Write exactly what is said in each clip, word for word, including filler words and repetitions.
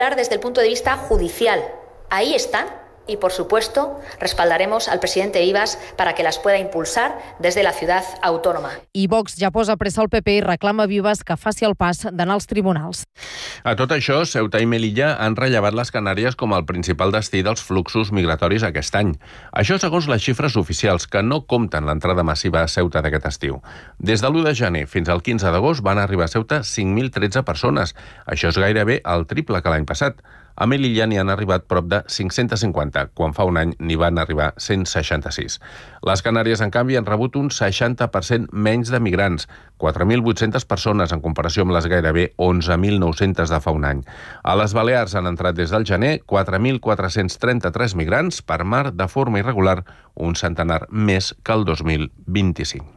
Desde el punto de vista judicial, ahí están. Y, por supuesto, respaldaremos al presidente Vivas para que las pueda impulsar desde la ciudad autónoma. I Vox ja posa pressa al P P i reclama a Vivas que faci el pas d'anar als tribunals. A tot això, Ceuta i Melilla han rellevat les Canàries com el principal destí dels fluxos migratoris aquest any. Això segons les xifres oficials, que no compten l'entrada massiva a Ceuta d'aquest estiu. Des de l'u de gener fins al quinze d'agost van arribar a Ceuta cinc mil tretze persones. Això és gairebé el triple que l'any passat. A Melilla n'hi han arribat prop de cinc-cents cinquanta, quan fa un any n'hi van arribar cent seixanta-sis. Les Canàries, en canvi, han rebut un seixanta per cent menys de migrants, quatre mil vuit-centes persones en comparació amb les gairebé onze mil nou-centes de fa un any. A les Balears han entrat des del gener quatre mil quatre-cents trenta-tres migrants per mar de forma irregular, un centenar més que el dos mil vint-i-cinc.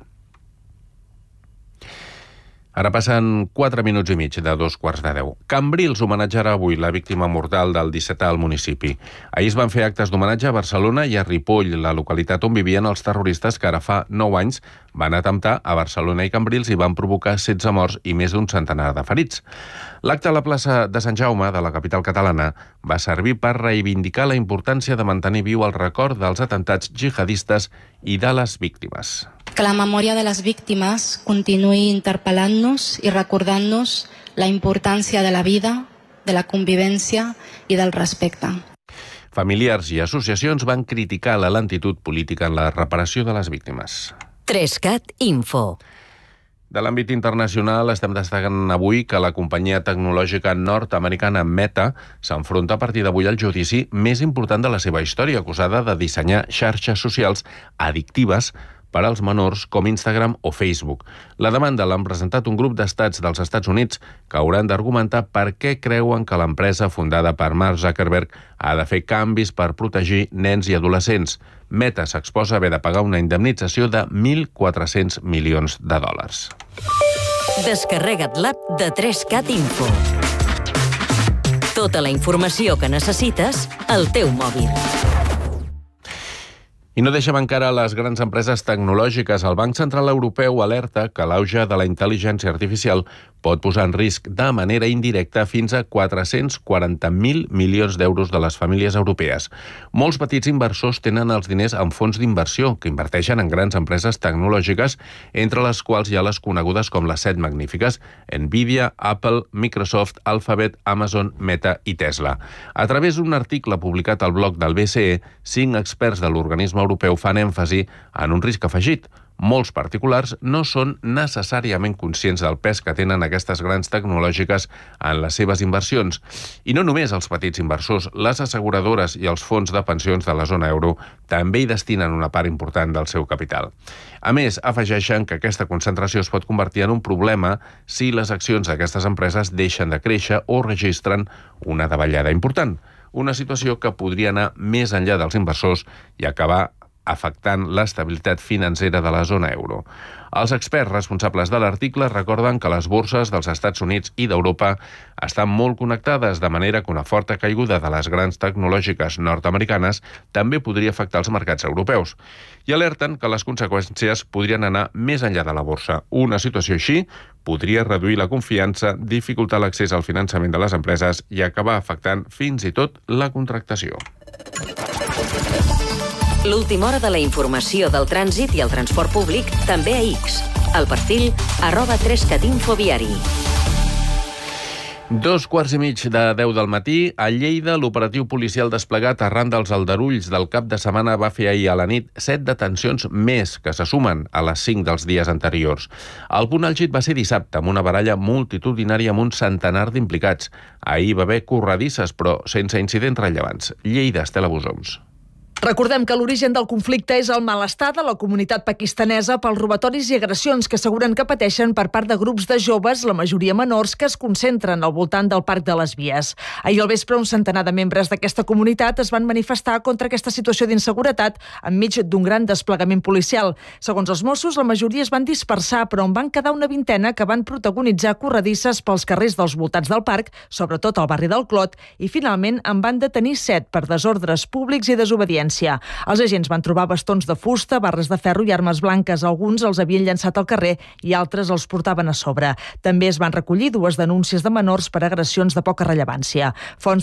Ara passen quatre minuts i mig de dos quarts de deu. Cambrils homenatjarà avui la víctima mortal del dissetè al municipi. Ahir es van fer actes d'homenatge a Barcelona i a Ripoll, la localitat on vivien els terroristes que ara fa nou anys van atemptar a Barcelona i Cambrils i van provocar setze morts i més d'un centenar de ferits. L'acte a la plaça de Sant Jaume, de la capital catalana, va servir per reivindicar la importància de mantenir viu el record dels atemptats jihadistes i de les víctimes. Que la memòria de les víctimes continuï interpel·lant-nos i recordant-nos la importància de la vida, de la convivència i del respecte. Familiars i associacions van criticar la lentitud política en la reparació de les víctimes. Trescat Info. De l'àmbit internacional estem destacant avui que la companyia tecnològica nord-americana Meta s'enfronta a partir d'avui al judici més important de la seva història, acusada de dissenyar xarxes socials addictives per als menors com Instagram o Facebook. La demanda l'han presentat un grup d'estats dels Estats Units que hauran d'argumentar per què creuen que l'empresa fundada per Mark Zuckerberg ha de fer canvis per protegir nens i adolescents. Meta s'exposa a haver de pagar una indemnització de mil quatre-cents milions de dòlars. Descarrega't l'app de trescat Info. Tota la informació que necessites al teu mòbil. I no deixem encara les grans empreses tecnològiques. El Banc Central Europeu alerta que l'auge de la intel·ligència artificial pot posar en risc de manera indirecta fins a quatre-cents quaranta mil milions d'euros de les famílies europees. Molts petits inversors tenen els diners en fons d'inversió que inverteixen en grans empreses tecnològiques, entre les quals hi ha les conegudes com les set magnífiques: Nvidia, Apple, Microsoft, Alphabet, Amazon, Meta i Tesla. A través d'un article publicat al blog del B C E, cinc experts de l'organisme europeu fan èmfasi en un risc afegit. Molts particulars no són necessàriament conscients del pes que tenen aquestes grans tecnològiques en les seves inversions. I no només els petits inversors, les asseguradores i els fons de pensions de la zona euro també hi destinen una part important del seu capital. A més, afegeixen que aquesta concentració es pot convertir en un problema si les accions d'aquestes empreses deixen de créixer o registren una davallada important. Una situació que podria anar més enllà dels inversors i acabar afectant l'estabilitat financera de la zona euro. Els experts responsables de l'article recorden que les borses dels Estats Units i d'Europa estan molt connectades, de manera que una forta caiguda de les grans tecnològiques nord-americanes també podria afectar els mercats europeus. I alerten que les conseqüències podrien anar més enllà de la borsa. Una situació així podria reduir la confiança, dificultar l'accés al finançament de les empreses i acabar afectant fins i tot la contractació. L'última hora de la informació del trànsit i el transport públic també a X. El perfil arroba trescatinfoviari. Dos quarts i mig de deu del matí, a Lleida, l'operatiu policial desplegat arran dels aldarulls del cap de setmana va fer ahir a la nit set detencions més que se sumen a les cinc dels dies anteriors. El punt àlgid va ser dissabte, amb una baralla multitudinària amb un centenar d'implicats. Ahir va haver corredisses, però sense incidents rellevants. Lleida, Estela Busoms. Recordem que l'origen del conflicte és el malestar de la comunitat pakistanesa pels robatoris i agressions que asseguren que pateixen per part de grups de joves, la majoria menors, que es concentren al voltant del Parc de les Vies. Ahir al vespre, un centenar de membres d'aquesta comunitat es van manifestar contra aquesta situació d'inseguretat enmig d'un gran desplegament policial. Segons els Mossos, la majoria es van dispersar, però en van quedar una vintena que van protagonitzar corredisses pels carrers dels voltants del parc, sobretot al barri del Clot, i finalment en van detenir set per desordres públics i desobediència. rellevància. Els agents van trobar bastons de fusta, barres de ferro i armes blanques. Alguns els havien llançat al carrer i altres els portaven a sobre. També es van recollir dues denúncies de menors per agressions de poca rellevància. Fonts